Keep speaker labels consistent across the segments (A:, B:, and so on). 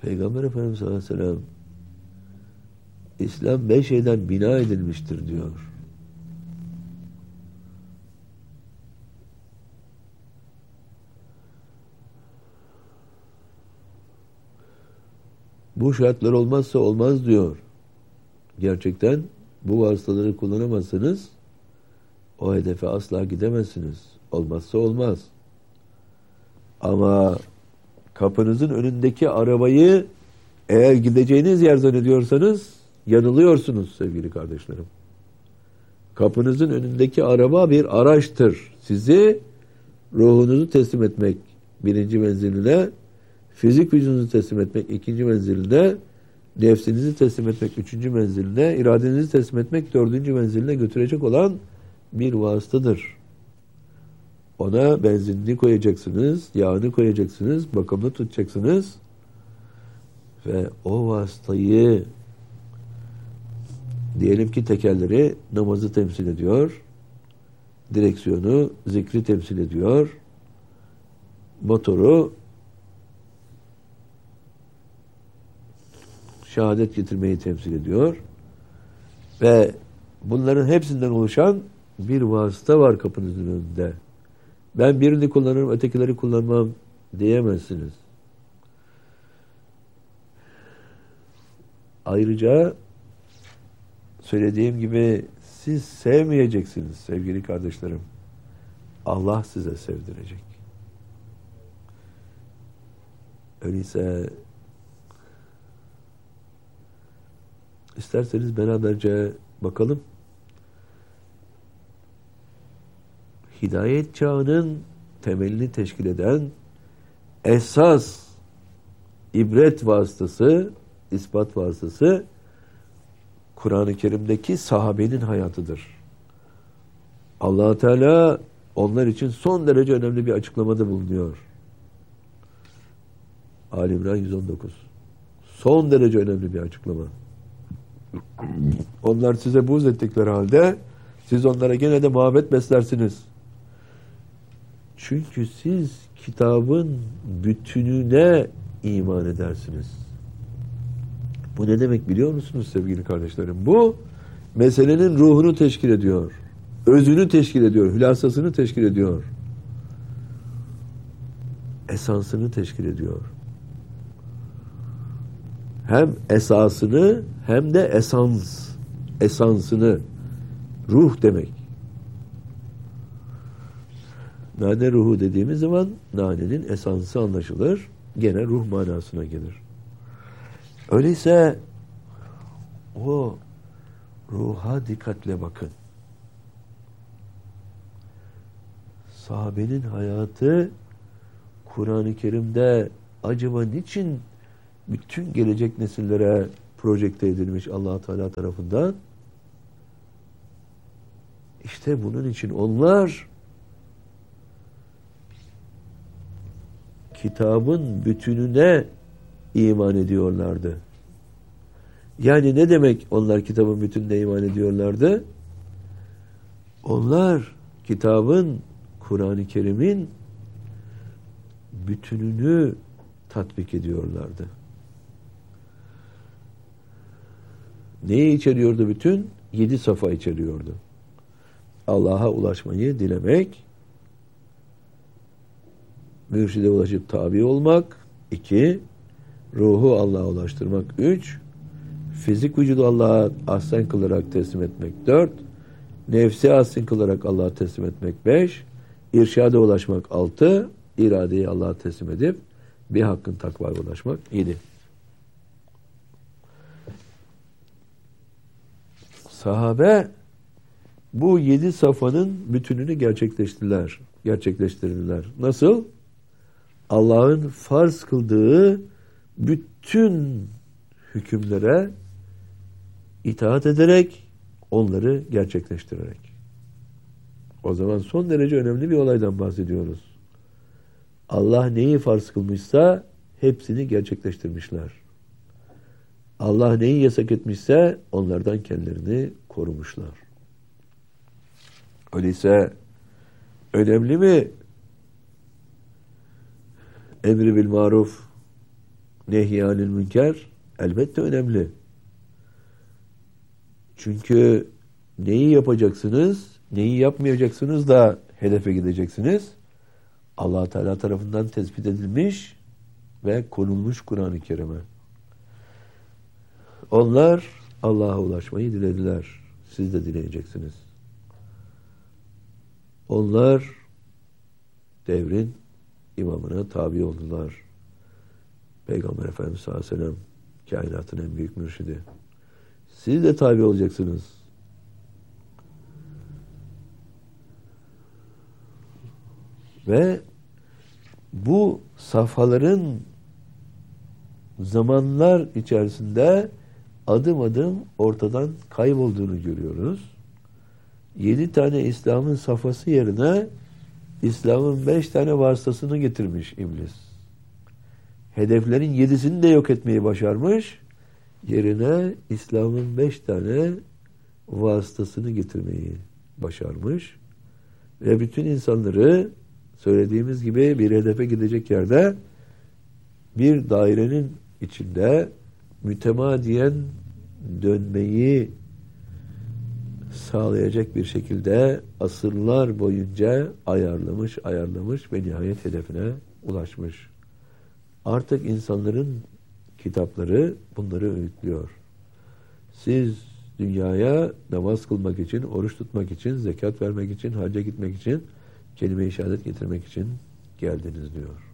A: Peygamber Efendimiz sallallahu aleyhi ve sellem İslam 5 şeyden bina edilmiştir diyor. Bu şartlar olmazsa olmaz diyor. Gerçekten bu vasıtaları kullanamazsanız o hedefe asla gidemezsiniz. Olmazsa olmaz. Ama kapınızın önündeki arabayı eğer gideceğiniz yer zannediyorsanız yanılıyorsunuz sevgili kardeşlerim. Kapınızın önündeki araba bir araçtır. Sizi ruhunuzu teslim etmek birinci menziline, fizik vücudunuzu teslim etmek ikinci menziline, nefsinizi teslim etmek üçüncü menziline, iradenizi teslim etmek dördüncü menziline götürecek olan bir vasıtadır. Ona benzinini koyacaksınız, yağını koyacaksınız, bakımlı tutacaksınız ve o vasıtayı diyelim ki tekerleri namazı temsil ediyor, direksiyonu zikri temsil ediyor, motoru şehadet getirmeyi temsil ediyor ve bunların hepsinden oluşan bir vasıta var kapınızın önünde. Ben birini kullanırım, ötekileri kullanmam diyemezsiniz. Ayrıca söylediğim gibi siz sevmeyeceksiniz sevgili kardeşlerim. Allah size sevdirecek. Öyleyse isterseniz beraberce bakalım. Hidayet çağının temelini teşkil eden esas ibret vasıtası, ispat vasıtası Kur'an-ı Kerim'deki sahabenin hayatıdır. Allah Teala onlar için son derece önemli bir açıklamada bulunuyor. Ali İmran 119. Son derece önemli bir açıklama. Onlar size buğz ettikleri halde siz onlara gene de muhabbet beslersiniz. Çünkü siz kitabın bütününe iman edersiniz. Bu ne demek biliyor musunuz sevgili kardeşlerim? Bu meselenin ruhunu teşkil ediyor. Özünü teşkil ediyor. Hülasasını teşkil ediyor. Esansını teşkil ediyor. Hem esasını hem de esansını, ruh demek. Nane ruhu dediğimiz zaman nanenin esansı anlaşılır. Gene ruh manasına gelir. Öyleyse o ruha dikkatle bakın. Sahabenin hayatı Kur'an-ı Kerim'de acaba niçin bütün gelecek nesillere projekte edilmiş Allah Teala tarafından? İşte bunun için onlar kitabın bütününe iman ediyorlardı. Yani ne demek onlar kitabın bütününe iman ediyorlardı? Onlar kitabın, Kur'an-ı Kerim'in bütününü tatbik ediyorlardı. Neyi içeriyordu bütün? 7 safa içeriyordu. Allah'a ulaşmayı dilemek, mürşide ulaşıp tabi olmak, 2, ruhu Allah'a ulaştırmak, 3, fizik vücudu Allah'a ahsen kılarak teslim etmek, 4, nefsi ahsen kılarak Allah'a teslim etmek, 5, irşada ulaşmak, 6, iradeyi Allah'a teslim edip bir hakkın takvaya ulaşmak, 7. Sahabe bu 7 safhanın bütününü gerçekleştirdiler. Nasıl? Allah'ın farz kıldığı bütün hükümlere itaat ederek, onları gerçekleştirerek. O zaman son derece önemli bir olaydan bahsediyoruz. Allah neyi farz kılmışsa hepsini gerçekleştirmişler. Allah neyi yasak etmişse onlardan kendilerini korumuşlar. Öyleyse önemli mi emri bil maruf, Nehyanil münker elbette önemli. Çünkü neyi yapacaksınız, neyi yapmayacaksınız da hedefe gideceksiniz. Allah Teala tarafından tespit edilmiş ve konulmuş Kur'an-ı Kerim'e. Onlar Allah'a ulaşmayı dilediler. Siz de dileyeceksiniz. Onlar devrin imamına tabi oldular. Peygamber Efendimiz sallallahu aleyhi ve sellem kainatın en büyük mürşidi. Siz de tabi olacaksınız. Ve bu safhaların zamanlar içerisinde adım adım ortadan kaybolduğunu görüyoruz. 7 tane İslam'ın safhası yerine İslam'ın 5 tane vasıtasını getirmiş iblis. Hedeflerin 7'sini de yok etmeyi başarmış. Yerine İslam'ın 5 tane vasıtasını getirmeyi başarmış. Ve bütün insanları söylediğimiz gibi bir hedefe gidecek yerde bir dairenin içinde mütemadiyen dönmeyi sağlayacak bir şekilde asırlar boyunca ayarlamış ve nihayet hedefine ulaşmış. Artık insanların kitapları bunları öğütlüyor. Siz dünyaya namaz kılmak için, oruç tutmak için, zekat vermek için, hacca gitmek için, kelime-i şehadet getirmek için geldiniz diyor.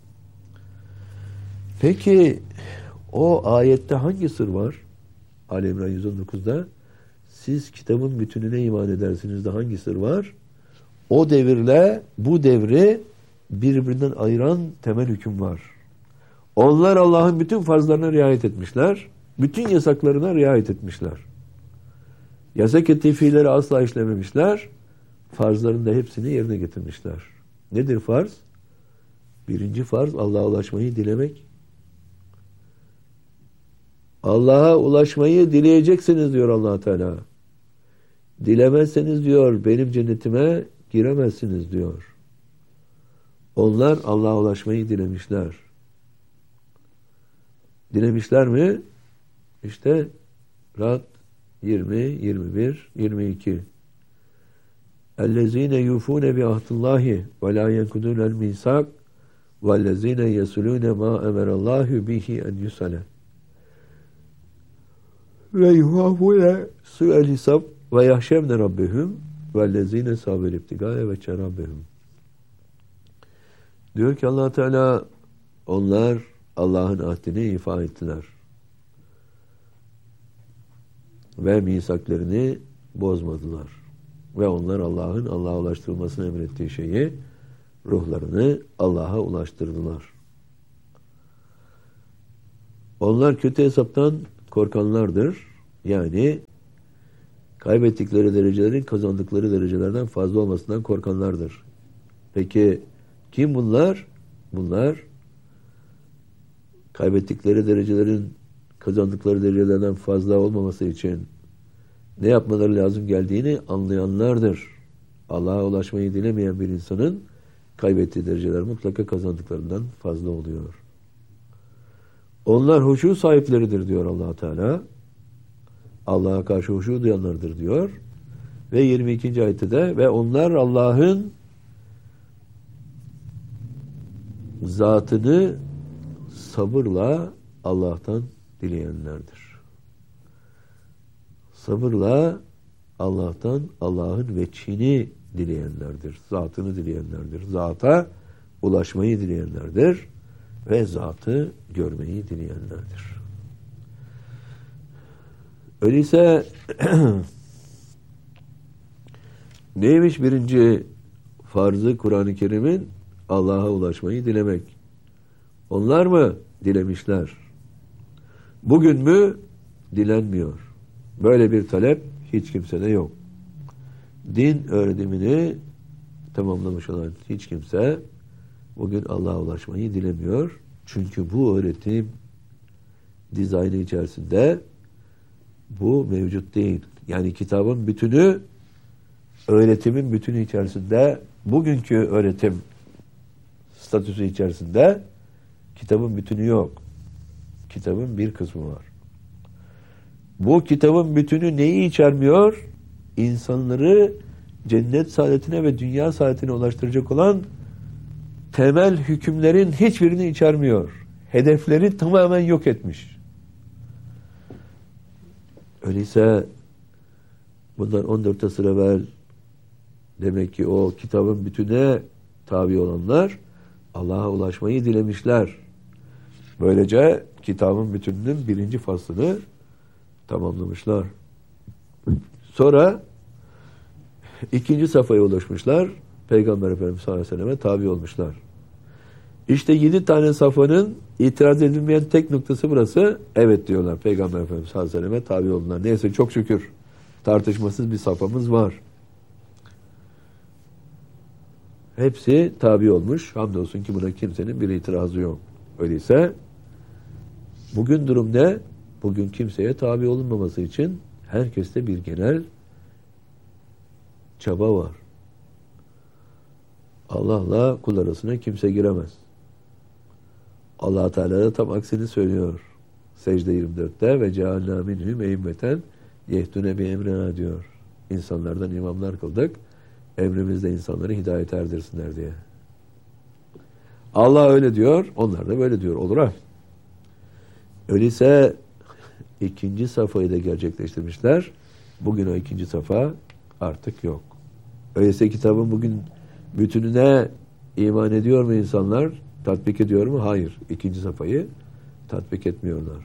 A: Peki o ayette hangi sır var? Ali İmran 119'da siz kitabın bütününe iman edersiniz de hangi sır var? O devirle bu devri birbirinden ayıran temel hüküm var. Onlar Allah'ın bütün farzlarına riayet etmişler. Bütün yasaklarına riayet etmişler. Yasak ettiği fiilleri asla işlememişler. Farzların da hepsini yerine getirmişler. Nedir farz? Birinci farz Allah'a ulaşmayı dilemek. Allah'a ulaşmayı dileyeceksiniz diyor Allah Teala. Dilemezseniz diyor benim cennetime giremezsiniz diyor. Onlar Allah'a ulaşmayı dilemişler. Dilemişler mi? İşte Ra'd 20, 21, 22. اَلَّذ۪ينَ يُوفُونَ بِعَهْدِ وَلَا يَنْكُدُونَ الْمِيثَاقَ وَالَّذ۪ينَ يَصِلُونَ مَا أَمَرَ اللّٰهُ بِهِ اَنْ يُصَلَ وَيُخَافُونَ سُوءَ الْحِسَابِ وَيَخْشَوْنَ رَبَّهُمْ وَالَّذ۪ينَ صَبَرُوا ابْتِغَاءَ وَجْهِ رَبِّهِمْ. Diyor ki Allah Teala onlar Allah'ın ahdini ifa ettiler. Ve misaklarını bozmadılar. Ve onlar Allah'a ulaştırılmasını emrettiği şeyi, ruhlarını Allah'a ulaştırdılar. Onlar kötü hesaptan korkanlardır. Yani kaybettikleri derecelerin kazandıkları derecelerden fazla olmasından korkanlardır. Peki kim bunlar? Bunlar kaybettikleri derecelerin kazandıkları derecelerden fazla olmaması için ne yapmaları lazım geldiğini anlayanlardır. Allah'a ulaşmayı dilemeyen bir insanın kaybettiği dereceler mutlaka kazandıklarından fazla oluyor. Onlar huşu sahipleridir diyor Allah Teala. Allah'a karşı huşu duyanlardır diyor. Ve 22. ayette de ve onlar Allah'ın zatını sabırla Allah'tan dileyenlerdir. Sabırla Allah'tan Allah'ın veçhini dileyenlerdir. Zatını dileyenlerdir. Zata ulaşmayı dileyenlerdir. Ve zatı görmeyi dileyenlerdir. Öyleyse neymiş birinci farzı Kur'an-ı Kerim'in? Allah'a ulaşmayı dilemek. Onlar mı dilemişler? Bugün mü? Dilenmiyor. Böyle bir talep hiç kimsede yok. Din öğretimini tamamlamış olan hiç kimse bugün Allah'a ulaşmayı dilemiyor. Çünkü bu öğretim dizaynı içerisinde bu mevcut değil. Yani kitabın bütünü, öğretimin bütünü içerisinde, bugünkü öğretim statüsü içerisinde kitabın bütünü yok. kitabın bir kısmı var. Bu kitabın bütünü neyi içermiyor? İnsanları cennet saadetine ve dünya saadetine ulaştıracak olan temel hükümlerin hiçbirini içermiyor. Hedefleri tamamen yok etmiş. Öyleyse bundan 14 asır evvel demek ki o kitabın bütüne tabi olanlar Allah'a ulaşmayı dilemişler. Böylece kitabın bütününün birinci faslını tamamlamışlar. Sonra ikinci safhaya ulaşmışlar. Peygamber Efendimiz sallallahu aleyhi ve selleme tabi olmuşlar. İşte 7 tane safhanın itiraz edilmeyen tek noktası burası. Evet diyorlar, Peygamber Efendimiz sallallahu aleyhi ve selleme tabi oldular. Neyse, çok şükür tartışmasız bir safhamız var. Hepsi tabi olmuş. Hamdolsun ki buna kimsenin bir itirazı yok. Öyleyse bugün durum ne? Bugün kimseye tabi olunmaması için herkeste bir genel çaba var. Allah'la kul arasına kimse giremez. Allah Teala da tam aksini söylüyor. Secde 24'te ve cealna minhum e'immeten yehdune bi emrina diyor. İnsanlardan imamlar kıldık. Emrimizde insanları hidayete erdirsinler diye. Allah öyle diyor, onlar da böyle diyor. Olur ha. Öyleyse ikinci safhayı da gerçekleştirmişler. Bugün o ikinci safha artık yok. Öyleyse kitabın bugün bütününe iman ediyor mu insanlar? Tatbik ediyor mu? Hayır. İkinci safhayı tatbik etmiyorlar.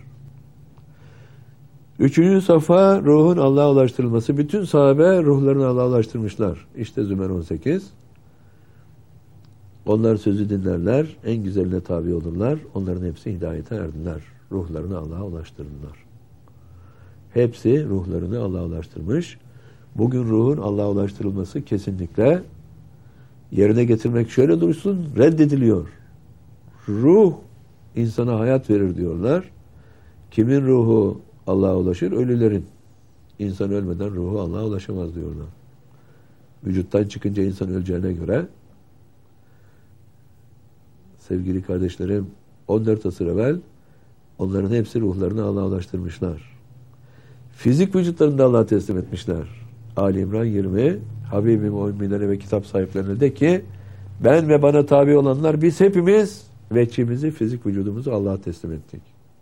A: Üçüncü safha ruhun Allah'a ulaştırılması. Bütün sahabe ruhlarını Allah'a ulaştırmışlar. İşte Zümer 18. Onlar sözü dinlerler, en güzeline tabi olurlar. Onların hepsi hidayete erdiler. Ruhlarını Allah'a ulaştırdılar. Hepsi ruhlarını Allah'a ulaştırmış. Bugün ruhun Allah'a ulaştırılması kesinlikle yerine getirmek şöyle dursun, reddediliyor. Ruh insana hayat verir diyorlar. Kimin ruhu Allah'a ulaşır? Ölülerin. İnsan ölmeden ruhu Allah'a ulaşamaz diyorlar. Vücuttan çıkınca insan öleceğine göre, sevgili kardeşlerim, 14 asır evvel onların hepsi ruhlarını Allah'a ulaştırmışlar. Fizik vücutlarını da Allah'a teslim etmişler. Ali İmran 20, Habibim müminlere ve kitap sahiplerine de ki, ben ve bana tabi olanlar biz hepimiz veçimizi, fizik vücudumuzu Allah'a teslim ettik.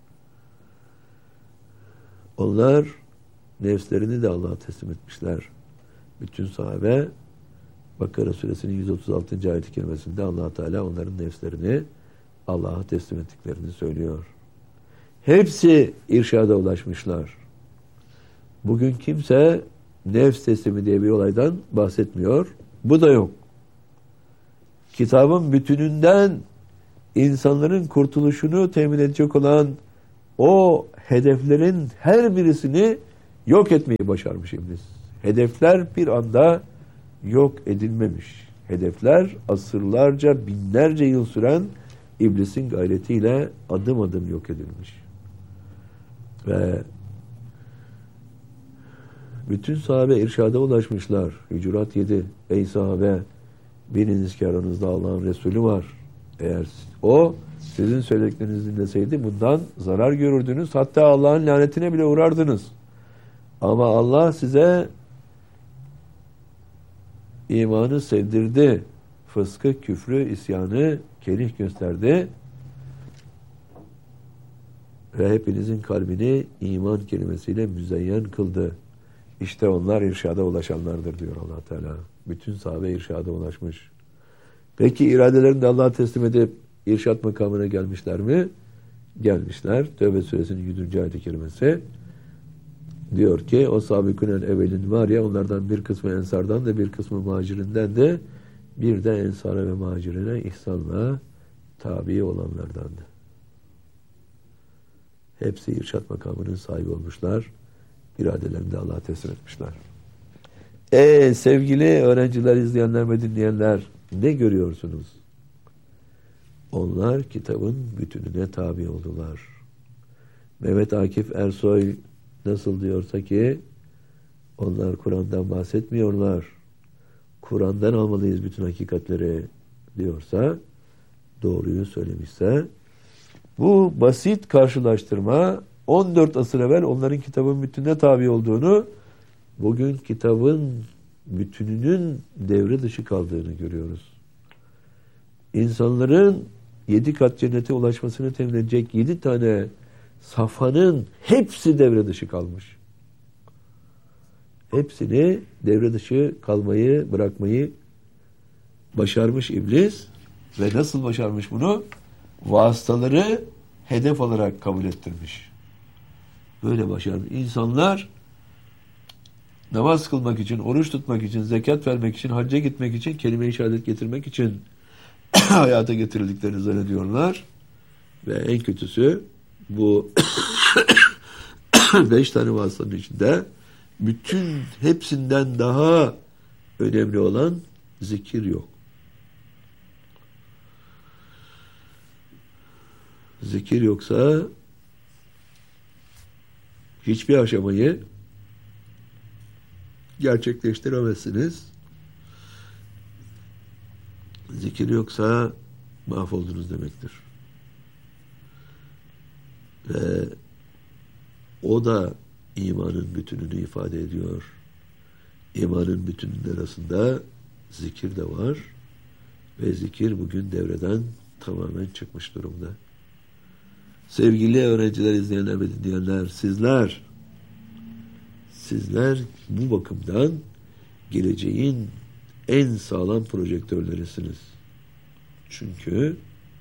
A: Onlar nefslerini de Allah'a teslim etmişler. Bütün sahabe Bakara suresinin 136. ayet-i kerimesinde Allah Teala onların nefslerini Allah'a teslim ettiklerini söylüyor. Hepsi irşada ulaşmışlar. Bugün kimse nefs teslimi diye bir olaydan bahsetmiyor. Bu da yok. Kitabın bütününden insanların kurtuluşunu temin edecek olan o hedeflerin her birisini yok etmeyi başarmış iblis. Hedefler bir anda yok edilmemiş. Hedefler asırlarca, binlerce yıl süren iblisin gayretiyle adım adım yok edilmiş. Ve bütün sahabe irşada ulaşmışlar. Hucurat 7. Ey sahabe, biliniz ki aranızda Allah'ın Resulü var. Eğer o sizin söylediklerinizi dinleseydi bundan zarar görürdünüz. Hatta Allah'ın lanetine bile uğrardınız. Ama Allah size imanı sevdirdi. Fıskı, küfrü, isyanı kerih gösterdi. Ve hepinizin kalbini iman kelimesiyle müzeyyen kıldı. İşte onlar irşada ulaşanlardır diyor Allah Teala. Bütün sahabe irşada ulaşmış. Peki iradelerini de Allah'a teslim edip irşat makamına gelmişler mi? Gelmişler. Tevbe suresinin 100. ayet-i kerimesi diyor ki o sabikünel evvelin var ya, onlardan bir kısmı ensardan da bir kısmı muhacirinden de bir de ensara ve muhacirine ihsanla tabi olanlardandı. Hepsi irşat makamının sahibi olmuşlar. İradelerini de Allah'a teslim etmişler. Sevgili öğrenciler, izleyenler ve dinleyenler, ne görüyorsunuz? Onlar kitabın bütününe tabi oldular. Mehmet Akif Ersoy nasıl diyorsa ki onlar Kur'an'dan bahsetmiyorlar. Kur'an'dan almalıyız bütün hakikatleri diyorsa, doğruyu söylemişse, Bu basit karşılaştırma 14 asır evvel onların kitabın bütününe tabi olduğunu, bugün kitabın bütününün devre dışı kaldığını görüyoruz. İnsanların 7 kat cennete ulaşmasını temin edecek 7 tane safhanın hepsi devre dışı kalmış. Hepsini devre dışı kalmayı, bırakmayı başarmış iblis. Ve nasıl başarmış bunu? Vasıtaları hedef olarak kabul ettirmiş. Böyle başarmış. İnsanlar namaz kılmak için, oruç tutmak için, zekat vermek için, hacca gitmek için, kelime-i şehadet getirmek için hayata getirildiklerini zannediyorlar. Ve en kötüsü bu 5 tane vasıtanın içinde bütün hepsinden daha önemli olan zikir yok. Zikir yoksa hiçbir aşamayı gerçekleştiremezsiniz. Zikir yoksa mahvoldunuz demektir. Ve o da imanın bütününü ifade ediyor. İmanın bütününün arasında zikir de var. Ve zikir bugün devreden tamamen çıkmış durumda. Sevgili öğrenciler, izleyenler ve dinleyenler, sizler bu bakımdan geleceğin en sağlam projektörlerisiniz. Çünkü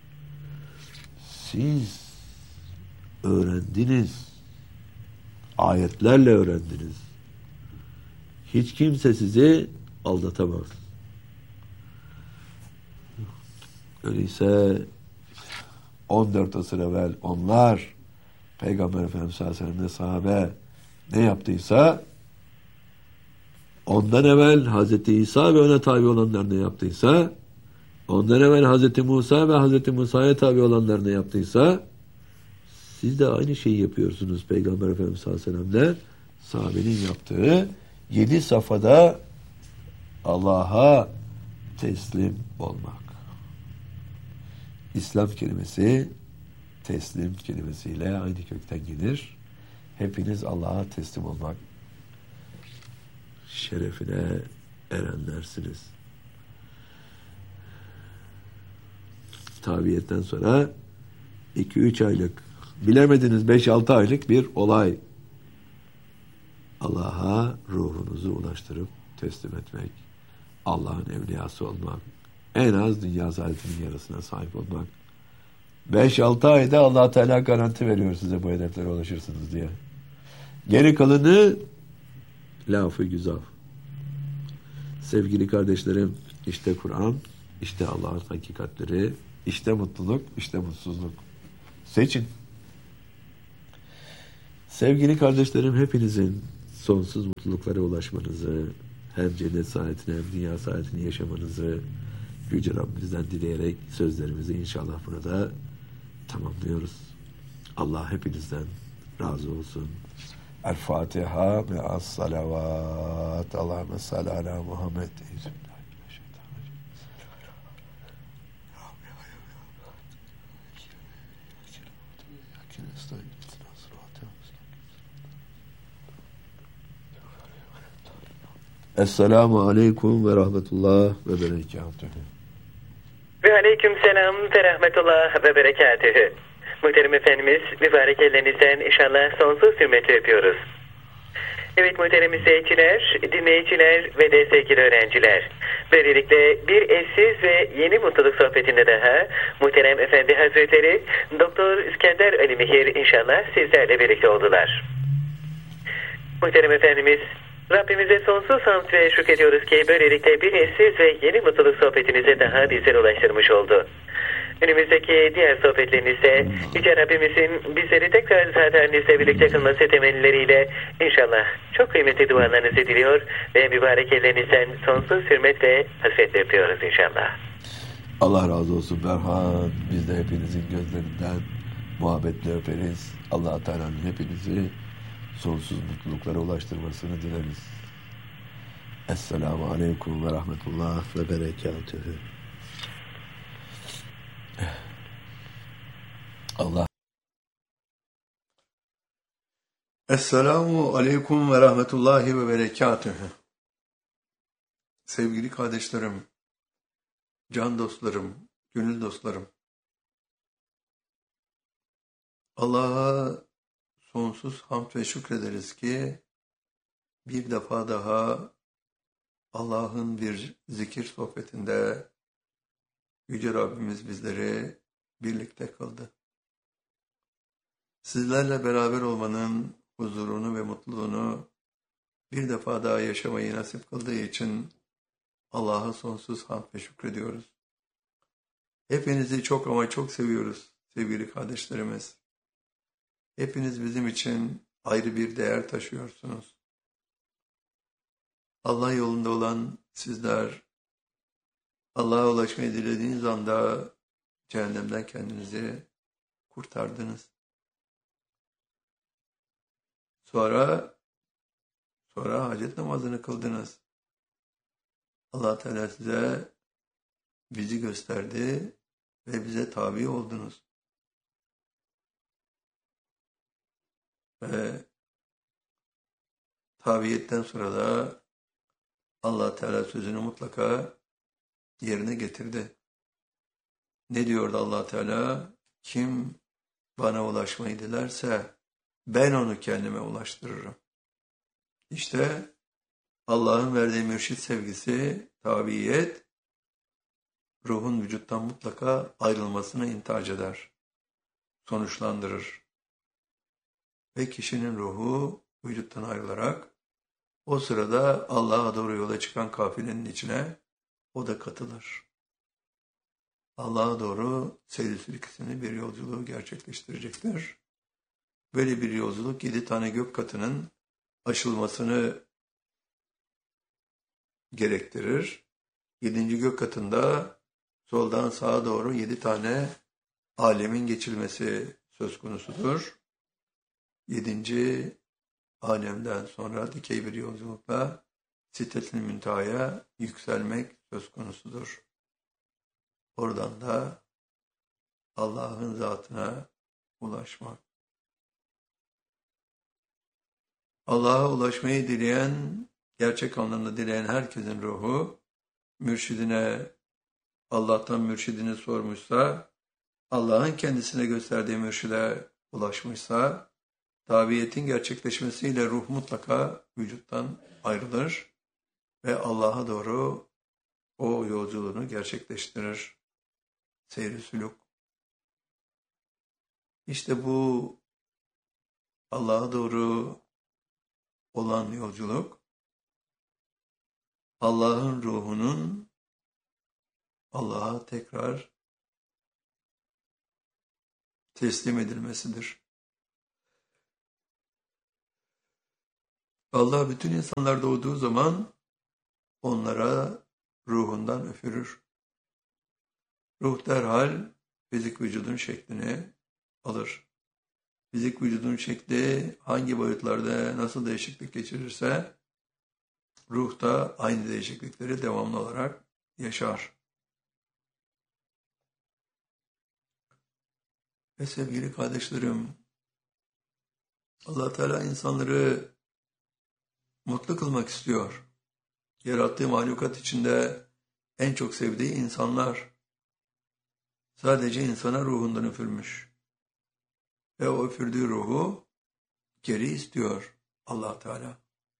A: siz öğrendiniz. Ayetlerle öğrendiniz. Hiç kimse sizi aldatamaz. Öyleyse 14 asır evvel onlar Peygamber Efendimiz sallallahu aleyhi ve sellem sahabe ne yaptıysa, ondan evvel Hazreti İsa ve ona tabi olanlar ne yaptıysa, ondan evvel Hazreti Musa ve Hazreti Musa'ya tabi olanlar ne yaptıysa, siz de aynı şeyi yapıyorsunuz Peygamber Efendimiz sallallahu aleyhi ve sellem'le. Sahabenin yaptığı 7 safhada Allah'a teslim olmak. İslam kelimesi teslim kelimesiyle aynı kökten gelir. Hepiniz Allah'a teslim olmak şerefine erenlersiniz. Tabiyetten sonra 2-3 aylık, bilemediniz 5-6 aylık bir olay. Allah'a ruhunuzu ulaştırıp teslim etmek. Allah'ın evliyası olmak. En az dünya saadetinin yarısına sahip olmak. 5-6 ayda Allah Teala garanti veriyor size bu hedeflere ulaşırsınız diye. Geri kalanı laf-ı güzel. Sevgili kardeşlerim, işte Kur'an, işte Allah'ın hakikatleri, işte mutluluk, işte mutsuzluk. Seçin. Sevgili kardeşlerim, hepinizin sonsuz mutluluklara ulaşmanızı, hem cennet saadetini hem dünya saadetini yaşamanızı Yüce Rabbimizden dileyerek sözlerimizi inşallah burada tamamlıyoruz. Allah hepinizden razı olsun. El Fatiha ve as-salavat. Allahümme salli ala Muhammed. Esselamu aleyküm ve rahmetullah ve berekatuhu.
B: Ve aleyküm selam ve rahmetullah ve berekatuhu. Muhterem Efendimiz, mübarek ellerinizden inşallah sonsuz hürmetle öpüyoruz. Evet muhterem izleyiciler, dinleyiciler ve de sevgili öğrenciler. Böylelikle bir eşsiz ve yeni mutluluk sohbetinde daha muhterem Efendi Hazretleri Doktor İskender Ali Mihir inşallah sizlerle birlikte oldular. Muhterem Efendimiz, Rabbimize sonsuz hamd ve şükrediyoruz ki böylelikle bir eşsiz ve yeni mutluluk sohbetinize daha bizlere ulaştırmış oldu. Önümüzdeki diğer sohbetlerinizde Yüce Rabbimizin bizleri tekrar zatenizle birlikte kılması temelleriyle inşallah çok kıymetli dualarınızı diliyor ve mübarek ellerinizden sonsuz hürmet ve hasretle öpüyoruz inşallah.
A: Allah razı olsun Berhan. Biz de hepinizin gözlerinden muhabbetle öperiz. Allah-u Teala'nın hepinizi sonsuz mutluluklara ulaştırmasını dileriz. Esselamu aleyküm ve rahmetullah ve berekatuhu. Allah.
C: Esselamu aleyküm ve rahmetullahi ve berekatühü. Sevgili kardeşlerim, can dostlarım, gönül dostlarım. Allah'a sonsuz hamd ve şükrederiz ki bir defa daha Allah'ın bir zikir sohbetinde Yüce Rabbimiz bizleri birlikte kıldı. Sizlerle beraber olmanın huzurunu ve mutluluğunu bir defa daha yaşamayı nasip kıldığı için Allah'a sonsuz hamd ve şükrediyoruz. Hepinizi çok ama çok seviyoruz sevgili kardeşlerimiz. Hepiniz bizim için ayrı bir değer taşıyorsunuz. Allah yolunda olan sizler, Allah'a ulaşmayı dilediğiniz anda cehennemden kendinizi kurtardınız. Sonra hacet namazını kıldınız. Allah Teala size bizi gösterdi ve bize tabi oldunuz. Ve tabiyetten sonra da Allah Teala sözünü mutlaka yerine getirdi. Ne diyordu Allah Teala? Kim bana ulaşmayı dilerse ben onu kendime ulaştırırım. İşte Allah'ın verdiği mürşit sevgisi, tabiyet, ruhun vücuttan mutlaka ayrılmasına intihac eder, sonuçlandırır. Ve kişinin ruhu vücuttan ayrılarak o sırada Allah'a doğru yola çıkan kafilenin içine o da katılır. Allah'a doğru seyir sülüküsünü bir yolculuğu gerçekleştirecektir. Böyle bir yolculuk 7 tane gök katının aşılmasını gerektirir. 7. gök katında soldan sağa doğru 7 tane alemin geçilmesi söz konusudur. 7. alemden sonra dikey bir yolculukla Sidret-i Münteha'ya yükselmek söz konusudur. Oradan da Allah'ın zatına ulaşmak. Allah'a ulaşmayı dileyen, gerçek anlamda dileyen herkesin ruhu, mürşidine, Allah'tan mürşidini sormuşsa, Allah'ın kendisine gösterdiği mürşide ulaşmışsa, tabiyetin gerçekleşmesiyle ruh mutlaka vücuttan ayrılır ve Allah'a doğru o yolculuğunu gerçekleştirir. Seyr-i sülûk. İşte bu Allah'a doğru olan yolculuk, Allah'ın ruhunun Allah'a tekrar teslim edilmesidir. Allah bütün insanlar doğduğu zaman onlara ruhundan üfürür. Ruh derhal fizik vücudun şeklini alır. Fizik vücudun şekli hangi boyutlarda nasıl değişiklik geçirirse ruh da aynı değişiklikleri devamlı olarak yaşar. Ve sevgili kardeşlerim, Allah Teala insanları mutlu kılmak istiyor. Yarattığı mahlukat içinde en çok sevdiği insanlar. Sadece insana ruhundan üfürmüş. Ve o üfürdüğü ruhu geri istiyor Allah Teala.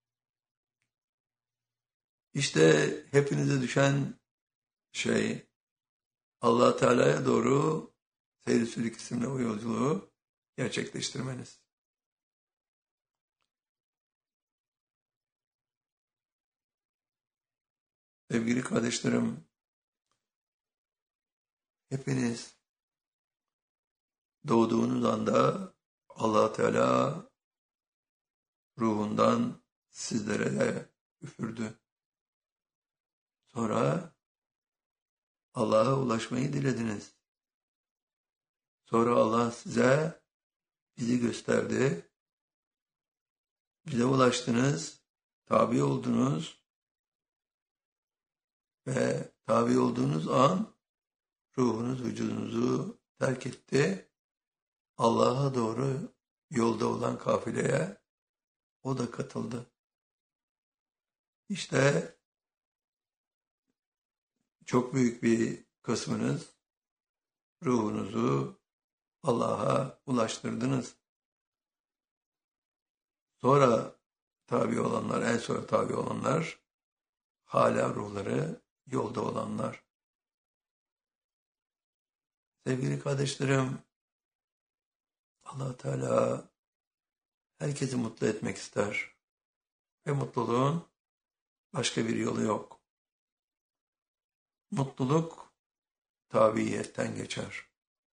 C: İşte hepinize düşen şey Allah Teala'ya doğru Seyr-i Sülük isimli o yolculuğu gerçekleştirmeniz. Sevgili kardeşlerim, hepiniz doğduğunuz anda Allah Teala ruhundan sizlere de üfürdü. Sonra Allah'a ulaşmayı dilediniz. Sonra Allah size bizi gösterdi. Bize ulaştınız, tabi oldunuz ve tabi olduğunuz an ruhunuz vücudunuzu terk etti Allah'a doğru yolda olan kafileye o da katıldı. İşte çok büyük bir kısmınız ruhunuzu Allah'a ulaştırdınız. Sonra tabi olanlar, en sonra tabi olanlar, hala ruhları yolda olanlar. Sevgili kardeşlerim, Allah Teala herkesi mutlu etmek ister. Ve mutluluğun başka bir yolu yok. Mutluluk tabiiyetten geçer.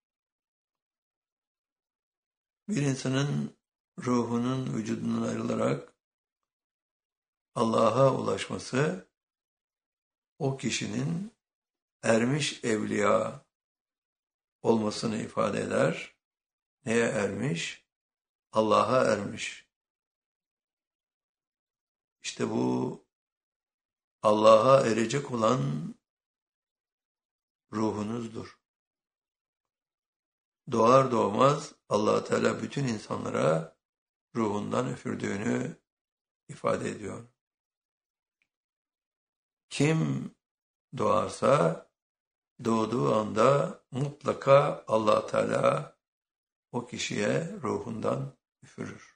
C: Bir insanın ruhunun vücudundan ayrılarak Allah'a ulaşması o kişinin ermiş evliya olmasını ifade eder. Neye ermiş? Allah'a ermiş. İşte bu Allah'a erecek olan ruhunuzdur. Doğar doğmaz Allah Teala bütün insanlara ruhundan üfürdüğünü ifade ediyor. Kim doğarsa doğduğu anda mutlaka Allah Teala o kişiye ruhundan üfürür.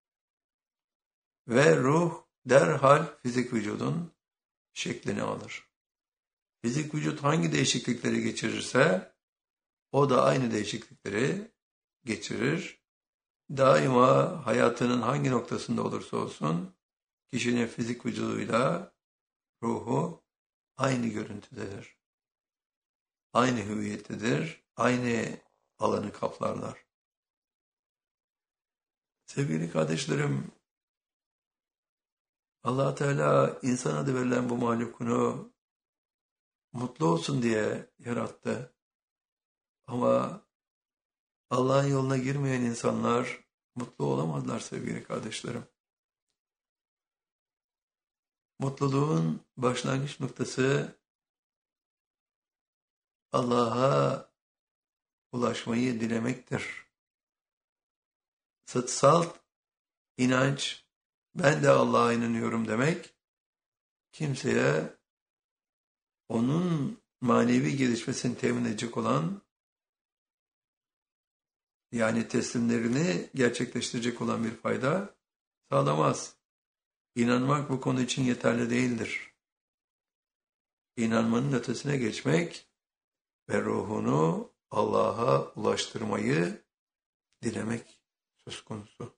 C: Ve ruh derhal fizik vücudun şeklini alır. Fizik vücut hangi değişiklikleri geçirirse o da aynı değişiklikleri geçirir. Daima hayatının hangi noktasında olursa olsun kişinin fizik vücuduyla ruhu aynı görüntüdedir. Aynı hüviyettedir. Aynı alanı kaplarlar. Sevgili kardeşlerim, Allah Teala insan adı verilen bu mahlukunu mutlu olsun diye yarattı. Ama Allah'ın yoluna girmeyen insanlar mutlu olamadılar sevgili kardeşlerim. Mutluluğun başlangıç noktası Allah'a ulaşmayı dilemektir. Salt inanç, ben de Allah'a inanıyorum demek, kimseye onun manevi gelişmesini temin edecek olan, yani teslimlerini gerçekleştirecek olan bir fayda sağlamaz. İnanmak bu konu için yeterli değildir. İnanmanın ötesine geçmek ve ruhunu Allah'a ulaştırmayı dilemek söz konusu.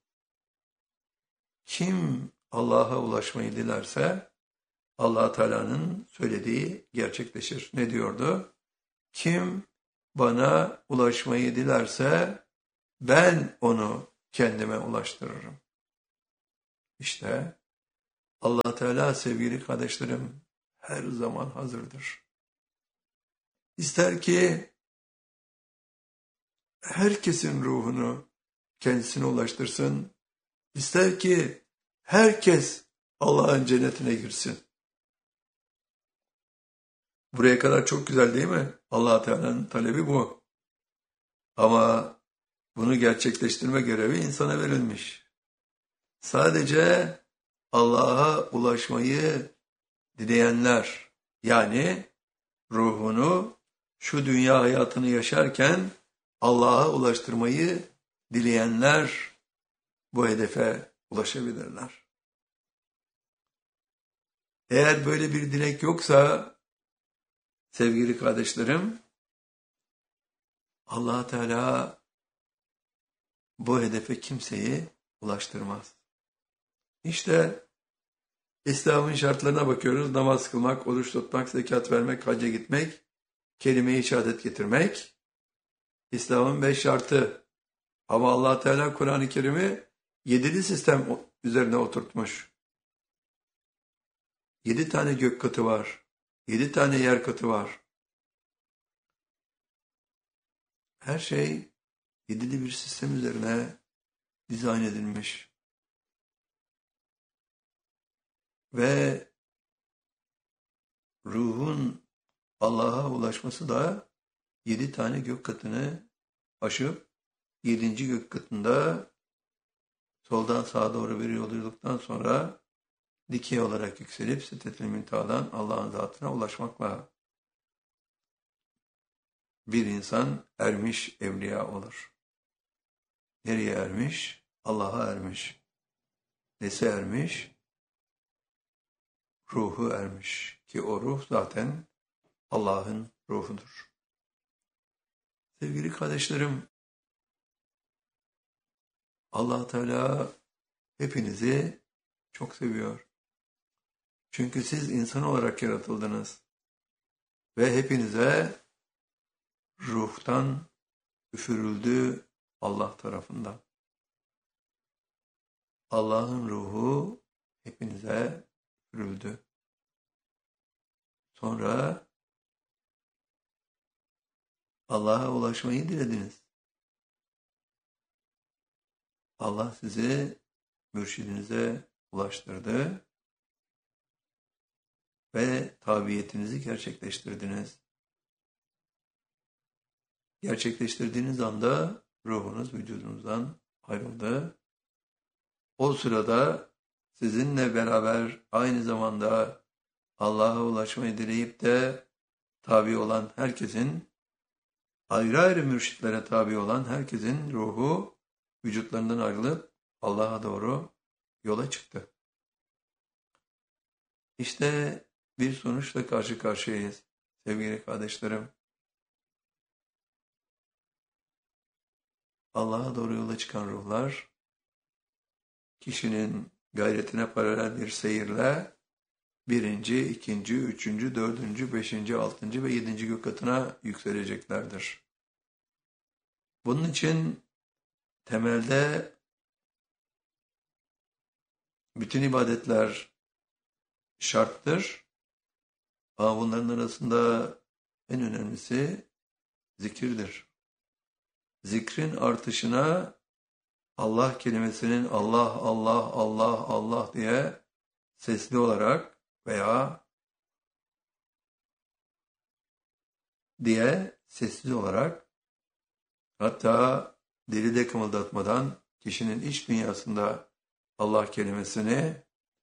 C: Kim Allah'a ulaşmayı dilerse Allah Teala'nın söylediği gerçekleşir. Ne diyordu? Kim bana ulaşmayı dilerse ben onu kendime ulaştırırım. İşte Allah Teala sevgili kardeşlerim her zaman hazırdır. İster ki herkesin ruhunu kendisine ulaştırsın, ister ki herkes Allah'ın cennetine girsin. Buraya kadar çok güzel değil mi? Allah Teala'nın talebi bu. Ama bunu gerçekleştirme görevi insana verilmiş. Sadece Allah'a ulaşmayı dileyenler, yani ruhunu şu dünya hayatını yaşarken Allah'a ulaştırmayı dileyenler bu hedefe ulaşabilirler. Eğer böyle bir dilek yoksa sevgili kardeşlerim, Allah Teala bu hedefe kimseyi ulaştırmaz. İşte İslam'ın şartlarına bakıyoruz. Namaz kılmak, oruç tutmak, zekat vermek, hacca gitmek, kelime-i şehadet getirmek. İslam'ın 5 şartı. Ama Allah Teala Kur'an-ı Kerim'i 7'li sistem üzerine oturtmuş. 7 tane gök katı var. 7 tane yer katı var. Her şey 7'li bir sistem üzerine dizayn edilmiş. Ve ruhun Allah'a ulaşması da 7 tane gök katını aşıp 7. gök katında soldan sağa doğru bir yolculuktan sonra dikey olarak yükselip Sidretül Münteha'dan Allah'ın zatına ulaşmakla bir insan ermiş, evliya olur. Nereye ermiş? Allah'a ermiş. Nesi ermiş? Ruhu ermiş. Ki o ruh zaten Allah'ın ruhudur. Sevgili kardeşlerim, Allah Teala hepinizi çok seviyor. Çünkü siz insan olarak yaratıldınız. Ve hepinize ruhtan üfürüldü Allah tarafından. Allah'ın ruhu hepinize üfürüldü. Sonra Allah'a ulaşmayı dilediniz. Allah sizi mürşidinize ulaştırdı ve tabiyetinizi gerçekleştirdiniz. Gerçekleştirdiğiniz anda ruhunuz vücudunuzdan ayrıldı. O sırada sizinle beraber aynı zamanda Allah'a ulaşmayı dileyip de tabi olan herkesin, ayrı ayrı mürşitlere tabi olan herkesin ruhu vücutlarından ayrılıp Allah'a doğru yola çıktı. İşte bir sonuçla karşı karşıyayız sevgili kardeşlerim. Allah'a doğru yola çıkan ruhlar, kişinin gayretine paralel bir seyirle 1., 2., 3., 4., 5., 6. ve 7. gök katına yükseleceklerdir. Bunun için temelde bütün ibadetler şarttır. Ama bunların arasında en önemlisi zikirdir. Zikrin artışına Allah kelimesinin Allah, Allah, Allah, Allah diye sesli olarak veya sessiz olarak, hatta dili de kımıldatmadan kişinin iç dünyasında Allah kelimesini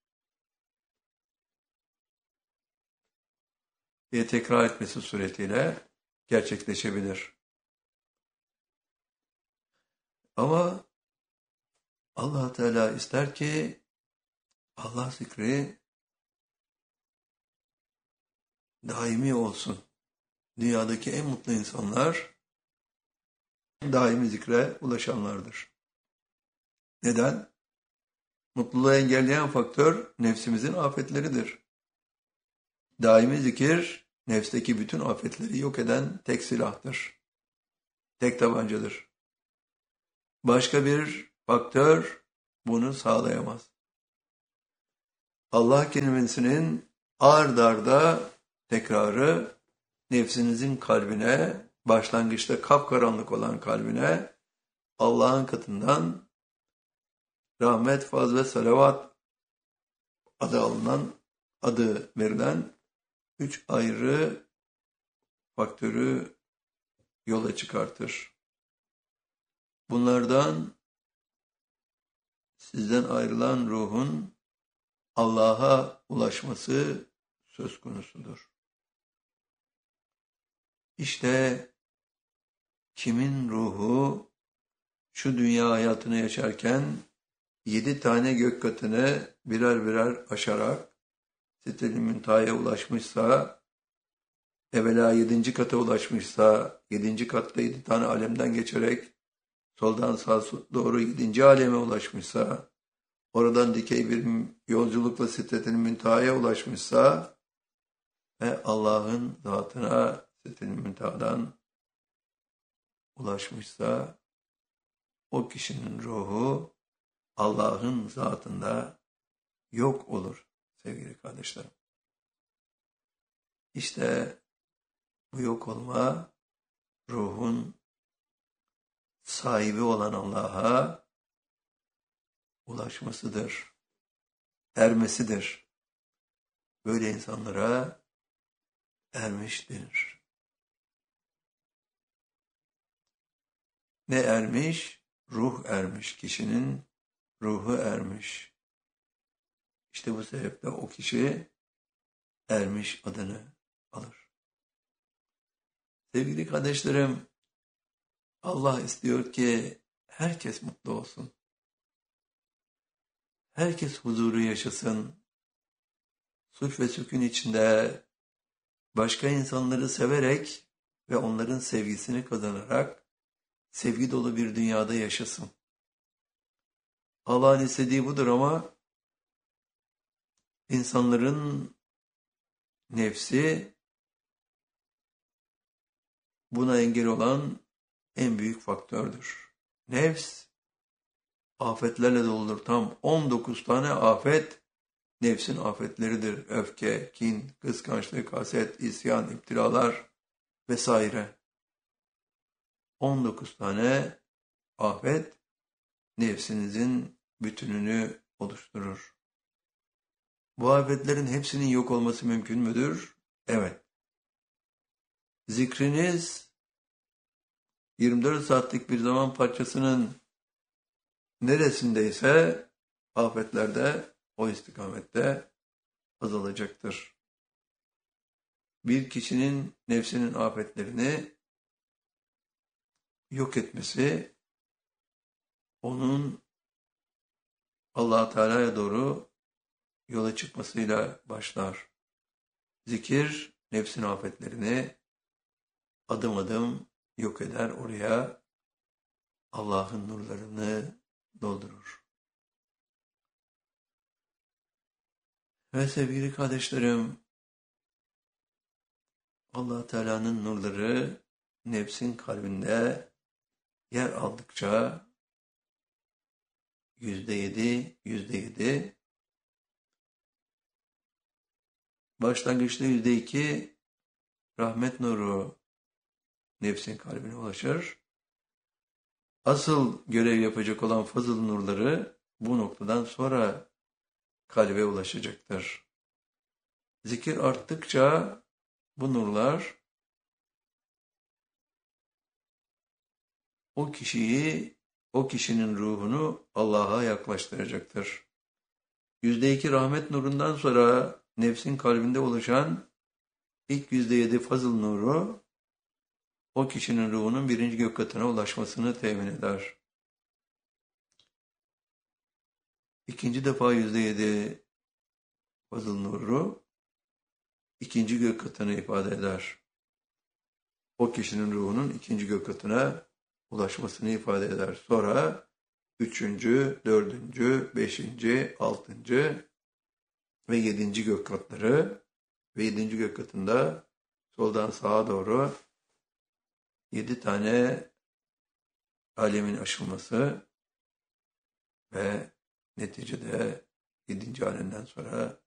C: tekrar etmesi suretiyle gerçekleşebilir. Ama Allah Teala ister ki Allah zikri daimi olsun. Dünyadaki en mutlu insanlar daimi zikre ulaşanlardır. Neden? Mutluluğu engelleyen faktör nefsimizin afetleridir. Daimi zikir nefsteki bütün afetleri yok eden tek silahtır. Tek tabancadır. Başka bir faktör bunu sağlayamaz. Allah kelimesinin ard arda tekrarı nefsinizin kalbine, başlangıçta kapkaranlık olan kalbine Allah'ın katından rahmet, faz ve salavat adı verilen 3 ayrı faktörü yola çıkartır. Bunlardan sizden ayrılan ruhun Allah'a ulaşması söz konusudur. İşte kimin ruhu şu dünya hayatını yaşarken 7 tane gök katını birer birer aşarak Sidretül Münteha'ya ulaşmışsa, evvela 7. kata ulaşmışsa, 7. katta 7 tane alemden geçerek soldan sağa doğru 7. aleme ulaşmışsa, oradan dikey bir yolculukla Sidretül Münteha'ya ulaşmışsa ve Allah'ın zatına Sidretül Münteha'dan ulaşmışsa, o kişinin ruhu Allah'ın zatında yok olur sevgili kardeşlerim. İşte bu yok olma ruhun sahibi olan Allah'a ulaşmasıdır, ermesidir. Böyle insanlara ermiş denir. ne ermiş? Ruh ermiş. Kişinin ruhu ermiş. İşte bu sebeple o kişi ermiş adını alır. Sevgili kardeşlerim, Allah istiyor ki herkes mutlu olsun. Herkes huzuru yaşasın. Sulh ve sükun içinde başka insanları severek ve onların sevgisini kazanarak sevgi dolu bir dünyada yaşasın. Allah'ın istediği budur ama insanların nefsi buna engel olan en büyük faktördür. Nefs afetlerle doludur. Tam 19 tane afet nefsin afetleridir. Öfke, kin, kıskançlık, haset, isyan, iptiralar vesaire. 19 tane afet nefsinizin bütününü oluşturur. Bu afetlerin hepsinin yok olması mümkün müdür? Evet. Zikriniz 24 saatlik bir zaman parçasının neresindeyse afetler de o istikamette azalacaktır. Bir kişinin nefsinin afetlerini yok etmesi onun Allah-u Teala'ya doğru yola çıkmasıyla başlar. Zikir nefsin afetlerini adım adım yok eder, oraya Allah'ın nurlarını doldurur. Ve sevgili kardeşlerim, Allah Teala'nın nurları nefsin kalbinde yer aldıkça %7 başlangıçta %2 rahmet nuru nefsin kalbine ulaşır. Asıl görev yapacak olan fazıl nurları bu noktadan sonra kalbe ulaşacaktır. Zikir arttıkça bu nurlar o kişinin ruhunu Allah'a yaklaştıracaktır. %2 rahmet nurundan sonra nefsin kalbinde oluşan ilk %7 fazıl nuru o kişinin ruhunun 1. gök katına ulaşmasını temin eder. İkinci defa %7 fazıl nuru 2. gök katını ifade eder. O kişinin ruhunun 2. gök katına ulaşmasını ifade eder. Sonra 3., 4., 5., 6. ve 7. gök katları ve 7. gök katında soldan sağa doğru 7 tane alemin aşılması ve neticede 7. alemden sonra